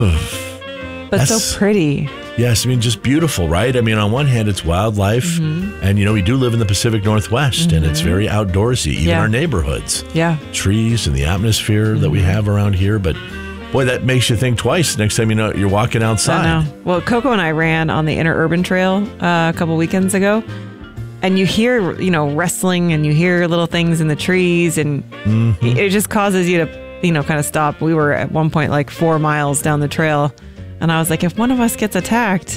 But so pretty. Yes, I mean, just beautiful, right? I mean, on one hand, it's wildlife, and, we do live in the Pacific Northwest, and it's very outdoorsy, even our neighborhoods. Yeah. Trees and the atmosphere that we have around here, but boy, that makes you think twice next time you're walking outside. I know. Well, Coco and I ran on the Interurban Trail a couple weekends ago, and you hear, wrestling, and you hear little things in the trees, and it just causes you to, kind of stop. We were at one point like 4 miles down the trail, and I was like, if one of us gets attacked,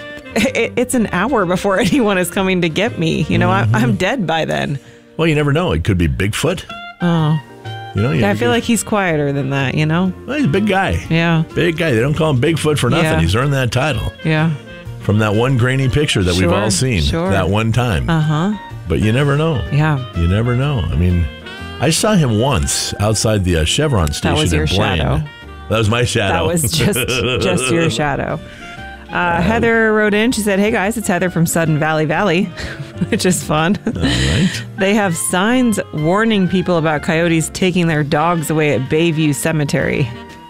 it's an hour before anyone is coming to get me. I'm dead by then. Well, you never know. It could be Bigfoot. Oh. I feel like he's quieter than that, Well, he's a big guy. Yeah. Big guy. They don't call him Bigfoot for nothing. Yeah. He's earned that title. Yeah. From that one grainy picture that we've all seen that one time. Uh-huh. But you never know. Yeah. You never know. I mean, I saw him once outside the Chevron station in Blaine. That was your shadow. That was my shadow. That was just your shadow. Heather wrote in. She said, "Hey guys, it's Heather from Sudden Valley, which is fun. All right. They have signs warning people about coyotes taking their dogs away at Bayview Cemetery."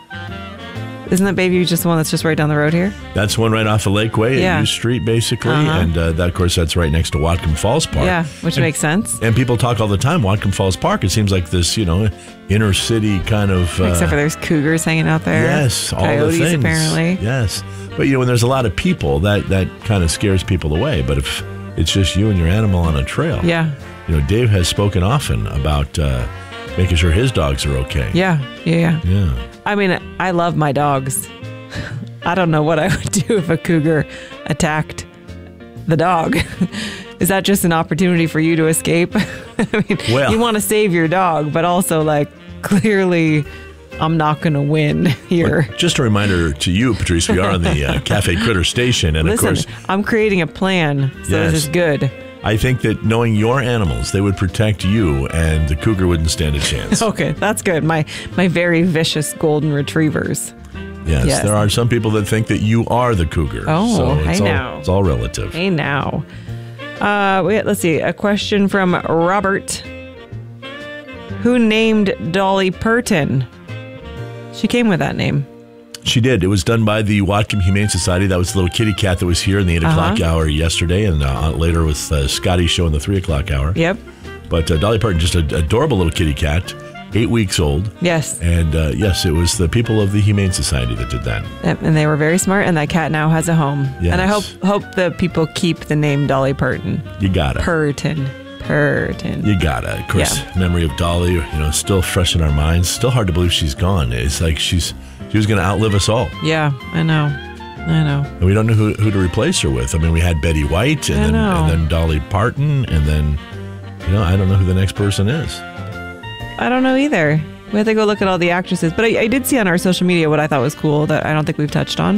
Isn't that Bayview just the one that's just right down the road here? That's one right off of Lakeway at U Street, basically. And that, of course, that's right next to Whatcom Falls Park. Yeah, which makes sense. And people talk all the time, Whatcom Falls Park, it seems like this, inner city kind of... Except for there's cougars hanging out there. Yes, all coyotes, the things. Apparently. Yes. But, when there's a lot of people, that kind of scares people away. But if it's just you and your animal on a trail... Yeah. Dave has spoken often about making sure his dogs are okay. Yeah. Yeah. I mean, I love my dogs. I don't know what I would do if a cougar attacked the dog. Is that just an opportunity for you to escape? I mean, you want to save your dog, but also, clearly, I'm not going to win here. Well, just a reminder to you, Patrice, we are on the Cafe Critter station. And Listen, of course, I'm creating a plan, so this is good. I think that knowing your animals, they would protect you, and the cougar wouldn't stand a chance. Okay, that's good. My very vicious golden retrievers. Yes, there are some people that think that you are the cougar. Oh, so I know. It's all relative. Hey, now. Let's see. A question from Robert. Who named Dolly Parton? She came with that name. She did. It was done by the Whatcom Humane Society. That was the little kitty cat that was here in the 8 o'clock hour yesterday, and later with Scotty's show in the 3 o'clock hour. Yep. But Dolly Parton, just an adorable little kitty cat, 8 weeks old. Yes. And yes, it was the people of the Humane Society that did that. Yep, and they were very smart, and that cat now has a home. Yes. And I hope the people keep the name Dolly Parton. You got it. Parton. You got it. Of course, memory of Dolly, still fresh in our minds. Still hard to believe she's gone. It's like she was going to outlive us all. Yeah, I know. And we don't know who to replace her with. I mean, we had Betty White and then Dolly Parton, and then, I don't know who the next person is. I don't know either. We have to go look at all the actresses. But I did see on our social media what I thought was cool that I don't think we've touched on,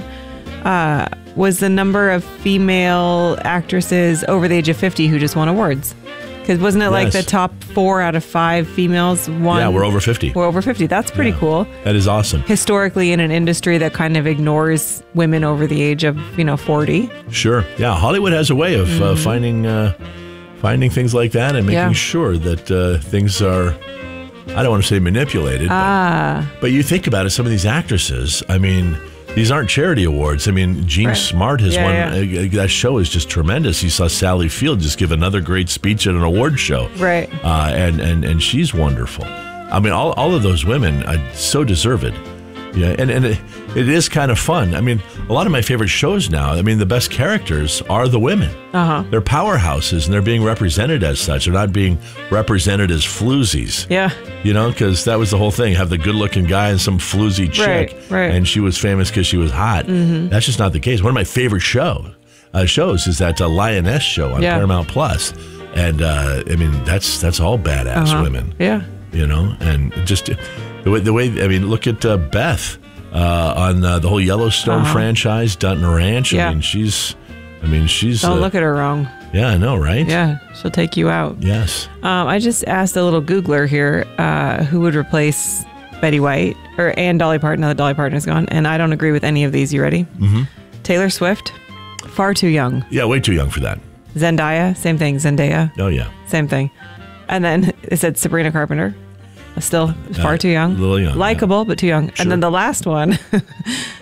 was the number of female actresses over the age of 50 who just won awards. Because wasn't it like the top 4 out of 5 females won? Yeah, we're over 50. We're over 50. That's pretty cool. That is awesome. Historically, in an industry that kind of ignores women over the age of, 40. Sure. Yeah, Hollywood has a way of finding things like that and making sure that things are, I don't want to say manipulated, but you think about it, some of these actresses, I mean, these aren't charity awards. I mean, Gene Smart has won. That show is just tremendous. You saw Sally Field just give another great speech at an award show. Right. And she's wonderful. I mean, all of those women are so deserved. Yeah, and it is kind of fun. I mean, a lot of my favorite shows now, I mean, the best characters are the women. They're powerhouses, and they're being represented as such. They're not being represented as floozies. Yeah. Because that was the whole thing. Have the good-looking guy and some floozy chick. Right. And she was famous because she was hot. That's just not the case. One of my favorite shows is that Lioness show on Paramount Plus. And, I mean, that's all badass women. Yeah. And just... The way, I mean, look at Beth on the whole Yellowstone franchise, Dutton Ranch. Yeah. I mean, she's. Don't look at her wrong. Yeah, I know, right? Yeah, she'll take you out. Yes. I just asked a little Googler here who would replace Betty White and Dolly Parton. Now that Dolly Parton is gone, and I don't agree with any of these. You ready? Taylor Swift, far too young. Yeah, way too young for that. Zendaya, same thing. Zendaya. Oh yeah. Same thing. And then it said Sabrina Carpenter. Still far too young. A little young. Likeable, but too young. Sure. And then the last one,